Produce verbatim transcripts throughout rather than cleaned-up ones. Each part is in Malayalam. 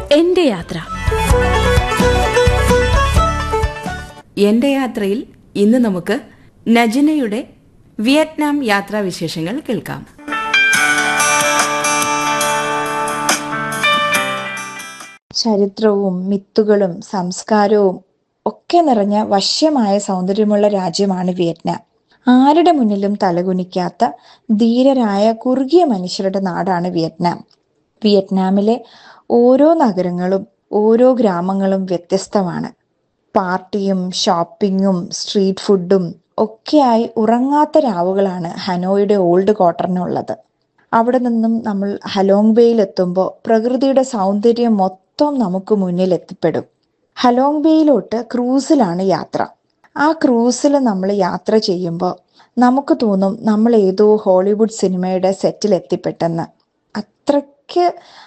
എന്റെ യാത്ര. എന്റെ യാത്രയിൽ ഇന്ന് നമുക്ക് നജിനയുടെ വിയറ്റ്നാം യാത്രാവിശേഷങ്ങൾ കേൾക്കാം. ചരിത്രവും മിത്തുകളും സംസ്കാരവും ഒക്കെ നിറഞ്ഞ വശ്യമായ സൗന്ദര്യമുള്ള രാജ്യമാണ് വിയറ്റ്നാം. ആരുടെ മുന്നിലും തലകുനിക്കാത്ത ധീരരായ കുറുകിയ മനുഷ്യരുടെ നാടാണ് വിയറ്റ്നാം. വിയറ്റ്നാമിലെ ഓരോ നഗരങ്ങളും ഓരോ ഗ്രാമങ്ങളും വ്യത്യസ്തമാണ്. പാർട്ടിയും ഷോപ്പിങ്ങും സ്ട്രീറ്റ് ഫുഡും ഒക്കെയായി ഉറങ്ങാത്ത രാവുകളാണ് ഹനോയുടെ ഓൾഡ് ക്വാർട്ടറിനുള്ളത്. അവിടെ നിന്നും നമ്മൾ ഹലോങ് ബേയിൽ എത്തുമ്പോൾ പ്രകൃതിയുടെ സൗന്ദര്യം മൊത്തം നമുക്ക് മുന്നിൽ എത്തിപ്പെടും. ഹലോങ് ബേയിലോട്ട് ക്രൂസിലാണ് യാത്ര. ആ ക്രൂസിൽ നമ്മൾ യാത്ര ചെയ്യുമ്പോൾ നമുക്ക് തോന്നും നമ്മൾ ഏതോ ഹോളിവുഡ് സിനിമയുടെ സെറ്റിൽ എത്തിപ്പെട്ടെന്ന്. അത്രയ്ക്ക്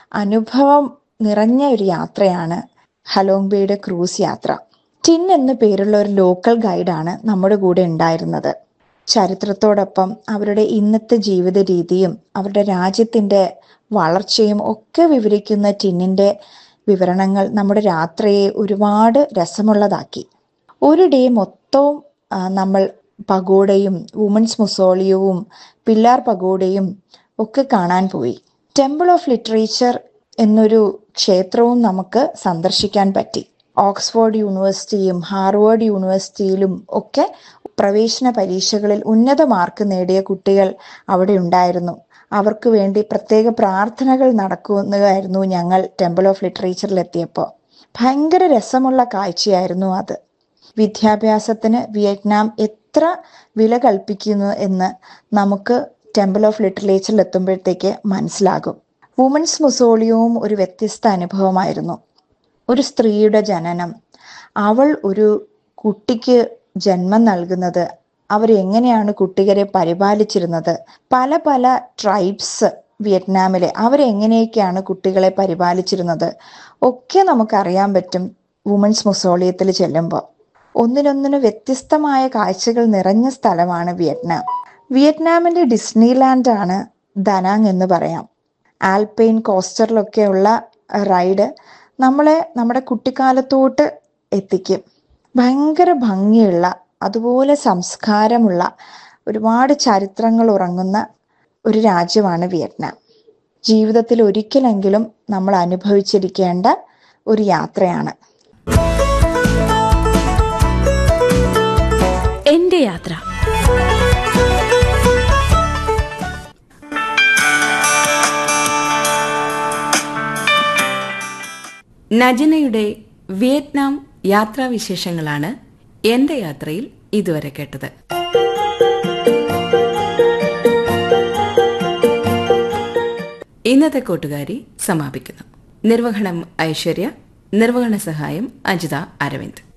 അനുഭവം നിറഞ്ഞ ഒരു യാത്രയാണ് ഹലോങ് ബേയുടെ ക്രൂസ് യാത്ര. ടിൻ എന്നു പേരുള്ള ഒരു ലോക്കൽ ഗൈഡാണ് നമ്മുടെ കൂടെ ഉണ്ടായിരുന്നത്. ചരിത്രത്തോടൊപ്പം അവരുടെ ഇന്നത്തെ ജീവിത രീതിയും അവരുടെ രാജ്യത്തിൻ്റെ വളർച്ചയും ഒക്കെ വിവരിക്കുന്ന ടിന്നിൻ്റെ വിവരണങ്ങൾ നമ്മുടെ യാത്രയെ ഒരുപാട് രസമുള്ളതാക്കി. ഒരു ഡേ മൊത്തവും നമ്മൾ പഗോഡയും വുമൻസ് മുസോളിയവും പില്ലാർ പഗോഡയും ഒക്കെ കാണാൻ പോയി. ടെമ്പിൾ ഓഫ് ലിറ്ററേച്ചർ എന്നൊരു ക്ഷേത്രവും നമുക്ക് സന്ദർശിക്കാൻ പറ്റി. ഓക്സ്ഫോർഡ് യൂണിവേഴ്സിറ്റിയും ഹാർവേഡ് യൂണിവേഴ്സിറ്റിയിലും ഒക്കെ പ്രവേശന പരീക്ഷകളിൽ ഉന്നത മാർക്ക് നേടിയ കുട്ടികൾ അവിടെ ഉണ്ടായിരുന്നു. അവർക്ക് വേണ്ടി പ്രത്യേക പ്രാർത്ഥനകൾ നടക്കുന്നതായിരുന്നു ഞങ്ങൾ ടെമ്പിൾ ഓഫ് ലിറ്ററേച്ചറിൽ എത്തിയപ്പോൾ. ഭയങ്കര രസമുള്ള കാഴ്ചയായിരുന്നു അത്. വിദ്യാഭ്യാസത്തിന് വിയറ്റ്നാം എത്ര വില കൽപ്പിക്കുന്നു എന്ന് നമുക്ക് ടെമ്പിൾ ഓഫ് ലിറ്ററേച്ചറിൽ എത്തുമ്പോഴത്തേക്ക് മനസ്സിലാകും. വുമൻസ് മുസോളിയവും ഒരു വ്യത്യസ്ത അനുഭവമായിരുന്നു. ഒരു സ്ത്രീയുടെ ജനനം, അവൾ ഒരു കുട്ടിക്ക് ജന്മം നൽകുന്നത്, അവരെങ്ങനെയാണ് കുട്ടികളെ പരിപാലിച്ചിരുന്നത്, പല പല ട്രൈബ്സ് വിയറ്റ്നാമിലെ അവരെങ്ങനെയൊക്കെയാണ് കുട്ടികളെ പരിപാലിച്ചിരുന്നത് ഒക്കെ നമുക്കറിയാൻ പറ്റും വുമൻസ് മുസോളിയത്തിൽ ചെല്ലുമ്പോൾ. ഒന്നിനൊന്നിന് വ്യത്യസ്തമായ കാഴ്ചകൾ നിറഞ്ഞ സ്ഥലമാണ് വിയറ്റ്നാം. വിയറ്റ്നാമിൻ്റെ ഡിസ്നിലാൻഡ് ആണ് ദനാങ് എന്ന് പറയാം. ആൽപൈൻ കോസ്റ്ററിലൊക്കെയുള്ള റൈഡ് നമ്മളെ നമ്മുടെ കുട്ടിക്കാലത്തോട്ട് എത്തിക്കും. ഭയങ്കര ഭംഗിയുള്ള അതുപോലെ സംസ്കാരമുള്ള ഒരുപാട് ചരിത്രങ്ങൾ ഉറങ്ങുന്ന ഒരു രാജ്യമാണ് വിയറ്റ്നാം. ജീവിതത്തിൽ ഒരിക്കലെങ്കിലും നമ്മൾ അനുഭവിച്ചിരിക്കേണ്ട ഒരു യാത്രയാണ് എന്റെ യാത്ര. നജിനയുടെ വിയറ്റ്നാം യാത്രാവിശേഷങ്ങളാണ് എന്റെ യാത്രയിൽ ഇതുവരെ കേട്ടത്. ഇന്നത്തെ കൂട്ടുകാരി സമാപിക്കുന്നു. നിർവഹണം ഐശ്വര്യ, നിർവഹണ സഹായം അജിത അരവിന്ദ്.